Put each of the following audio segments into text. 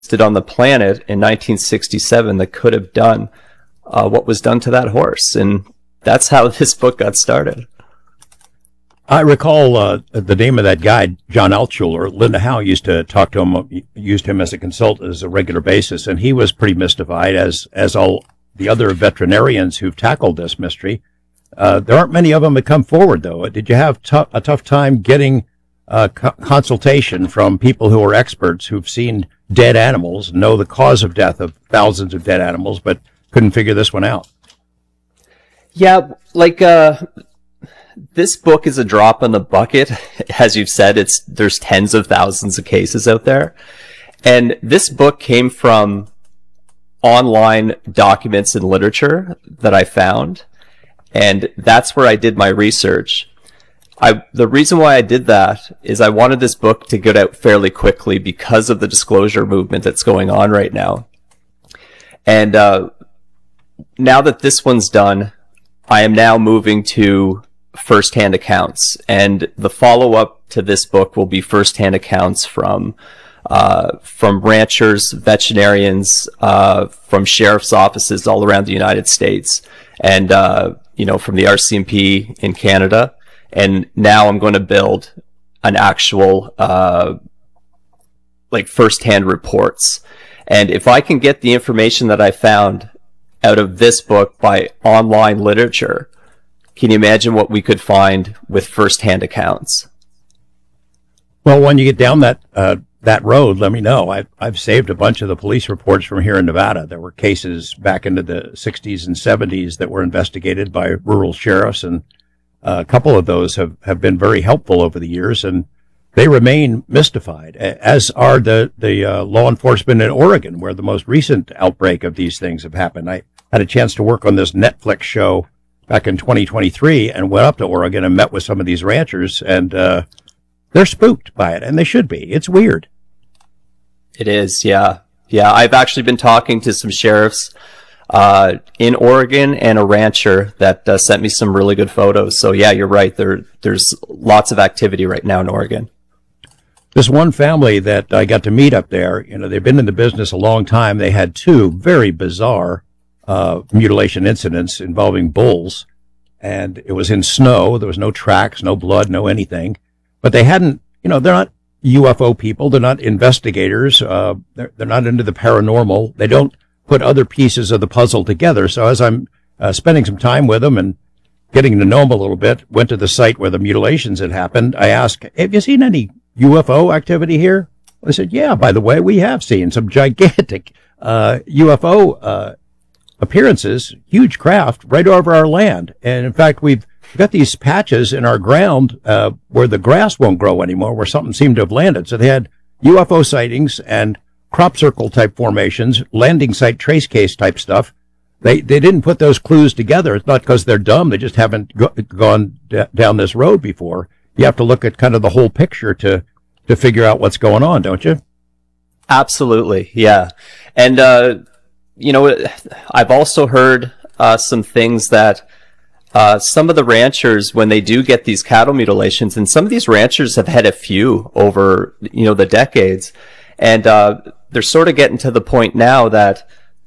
on the planet in 1967 that could have done what was done to that horse. And that's how this book got started. I recall the name of that guy, John Altshuler. Linda Howe used to talk to him, used him as a consultant as a regular basis, and he was pretty mystified, as all the other veterinarians who've tackled this mystery. There aren't many of them that come forward, though. Did you have a tough time getting consultation from people who are experts who've seen dead animals, know the cause of death of thousands of dead animals, but couldn't figure this one out? Yeah, this book is a drop in the bucket. As you've said, there's tens of thousands of cases out there. And this book came from online documents and literature that I found. And that's where I did my research. The reason why I did that is I wanted this book to get out fairly quickly because of the disclosure movement that's going on right now. And now that this one's done, I am now moving to first-hand accounts, and the follow-up to this book will be first-hand accounts from ranchers, veterinarians, from sheriff's offices all around the United States, and from the RCMP in Canada. And now I'm going to build an actual first-hand reports. And if I can get the information that I found out of this book by online literature, can you imagine what we could find with first-hand accounts? Well, when you get down that road, let me know. I've saved a bunch of the police reports from here in Nevada. There were cases back into the 60s and 70s that were investigated by rural sheriffs, and a couple of those have been very helpful over the years, and they remain mystified, as are the law enforcement in Oregon, where the most recent outbreak of these things have happened. I had a chance to work on this Netflix show back in 2023 and went up to Oregon and met with some of these ranchers, and they're spooked by it, and they should be. It's weird. It is, yeah. Yeah, I've actually been talking to some sheriffs in Oregon and a rancher that sent me some really good photos. So yeah, you're right. There's lots of activity right now in Oregon. This one family that I got to meet up there, they've been in the business a long time. They had two very bizarre mutilation incidents involving bulls, and it was in snow. There was no tracks, no blood, no anything. But they hadn't, they're not UFO people. They're not investigators. They're not into the paranormal. They don't put other pieces of the puzzle together. So as I'm spending some time with them and getting to know them a little bit, went to the site where the mutilations had happened. I asked, have you seen any UFO activity here? They said, yeah, by the way, we have seen some gigantic UFO appearances, huge craft right over our land. And in fact, we've got these patches in our ground where the grass won't grow anymore, where something seemed to have landed. So they had UFO sightings and crop circle type formations, landing site trace case type stuff. They didn't put those clues together. It's not because they're dumb. They just haven't gone down this road before. You have to look at kind of the whole picture to figure out what's going on, don't you? Absolutely, yeah. And, I've also heard some things that some of the ranchers, when they do get these cattle mutilations, and some of these ranchers have had a few over, the decades, and they're sort of getting to the point now that,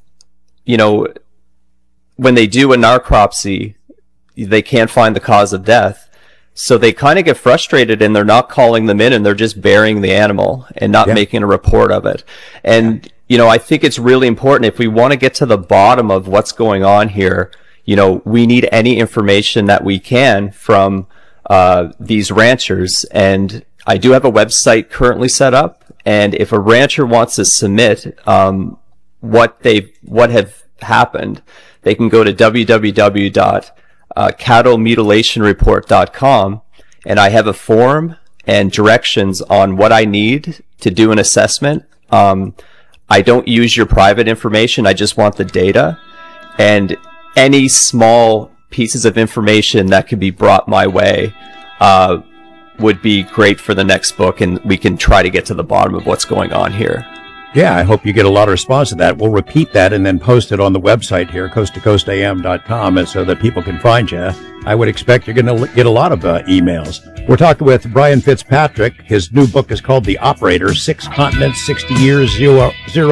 when they do a necropsy, they can't find the cause of death. So they kind of get frustrated and they're not calling them in, and they're just burying the animal and not making a report of it. And, I think it's really important, if we want to get to the bottom of what's going on here, we need any information that we can from these ranchers. And I do have a website currently set up, and if a rancher wants to submit what have happened, they can go to www.cattlemutilationreport.com, and I have a form and directions on what I need to do an assessment. I don't use your private information. I just want the data, and any small pieces of information that could be brought my way would be great for the next book, and we can try to get to the bottom of what's going on here. Yeah, I hope you get a lot of response to that. We'll repeat that and then post it on the website here, coasttocoastam.com, and so that people can find you. I would expect you're going to get a lot of emails. We're talking with Brian Fitzpatrick. His new book is called The Operator, 6 Continents, 60 Years, Zero